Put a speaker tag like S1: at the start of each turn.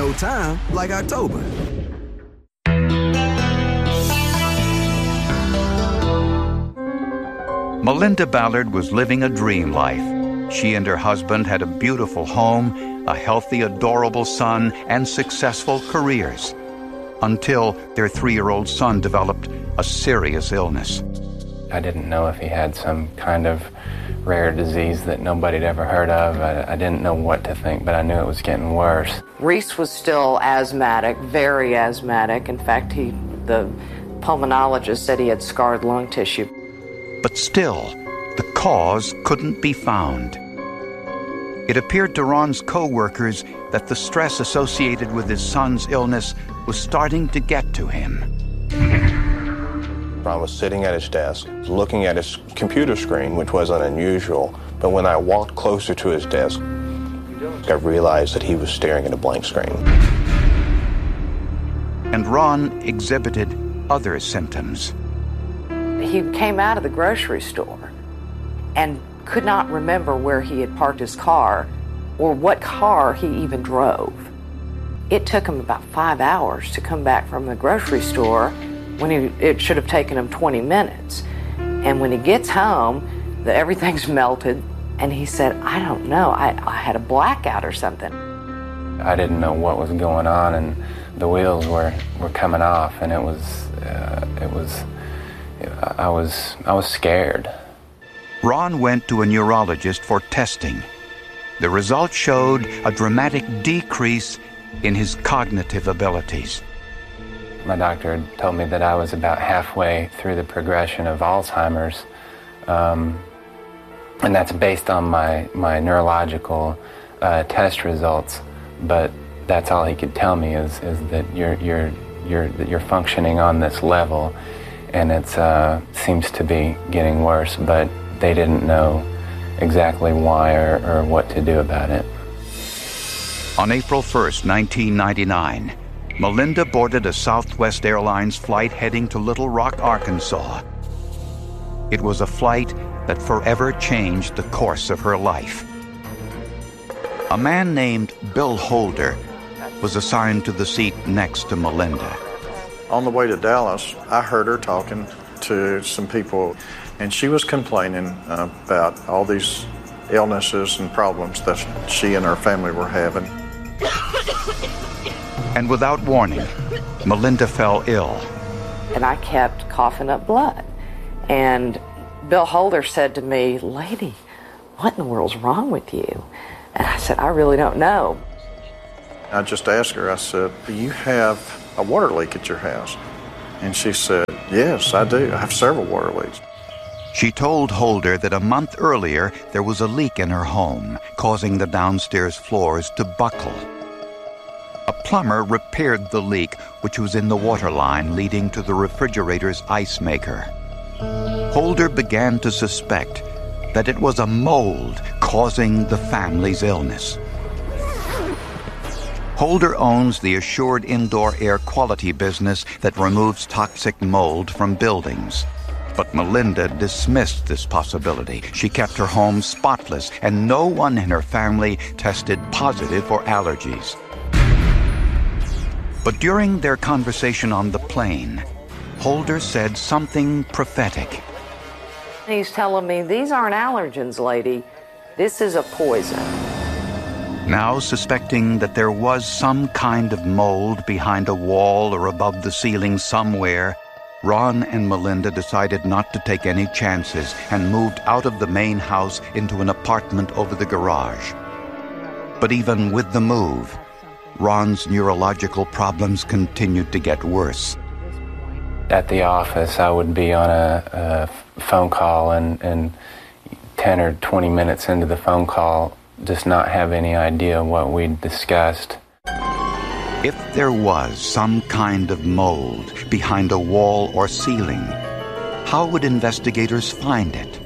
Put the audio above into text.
S1: no time like October.
S2: Melinda Ballard was living a dream life. She and her husband had a beautiful home, a healthy, adorable son, and successful careers. Until their 3-year-old son developed a serious illness.
S3: I didn't know if he had some kind of rare disease that nobody had ever heard of. I didn't know what to think, but I knew it was getting worse.
S4: Reese was still asthmatic, very asthmatic. In fact, the pulmonologist said he had scarred lung tissue.
S2: But still, the cause couldn't be found. It appeared to Ron's co-workers that the stress associated with his son's illness was starting to get to him.
S5: Ron was sitting at his desk, looking at his computer screen, which wasn't unusual. But when I walked closer to his desk, I realized that he was staring at a blank screen.
S2: And Ron exhibited other symptoms.
S4: He came out of the grocery store and could not remember where he had parked his car or what car he even drove. It took him about 5 hours to come back from the grocery store when it should have taken him 20 minutes. And when he gets home, everything's melted, and he said, I don't know, I had a blackout or something.
S3: I didn't know what was going on, and the wheels were coming off, and I was scared.
S2: Ron went to a neurologist for testing. The results showed a dramatic decrease in his cognitive abilities.
S3: My doctor had told me that I was about halfway through the progression of Alzheimer's, and that's based on my neurological test results. But that's all he could tell me is that you're functioning on this level, and it seems to be getting worse. But they didn't know exactly why or what to do about it.
S2: On April 1st, 1999, Melinda boarded a Southwest Airlines flight heading to Little Rock, Arkansas. It was a flight that forever changed the course of her life. A man named Bill Holder was assigned to the seat next to Melinda.
S6: On the way to Dallas, I heard her talking to some people, and she was complaining about all these illnesses and problems that she and her family were having.
S2: And without warning, Melinda fell ill.
S4: And I kept coughing up blood. And Bill Holder said to me, lady, what in the world's wrong with you? And I said, I really don't know.
S6: I just asked her, I said, do you have a water leak at your house? And she said, yes, I do. I have several water leaks.
S2: She told Holder that a month earlier there was a leak in her home, causing the downstairs floors to buckle. A plumber repaired the leak, which was in the water line leading to the refrigerator's ice maker. Holder began to suspect that it was a mold causing the family's illness. Holder owns the Assured Indoor Air Quality business that removes toxic mold from buildings. But Melinda dismissed this possibility. She kept her home spotless, and no one in her family tested positive for allergies. But during their conversation on the plane, Holder said something prophetic.
S4: He's telling me, these aren't allergens, lady. This is a poison.
S2: Now suspecting that there was some kind of mold behind a wall or above the ceiling somewhere, Ron and Melinda decided not to take any chances and moved out of the main house into an apartment over the garage. But even with the move, Ron's neurological problems continued to get worse.
S3: At the office, I would be on a phone call and 10 or 20 minutes into the phone call, just not have any idea what we'd discussed.
S2: If there was some kind of mold behind a wall or ceiling, how would investigators find it?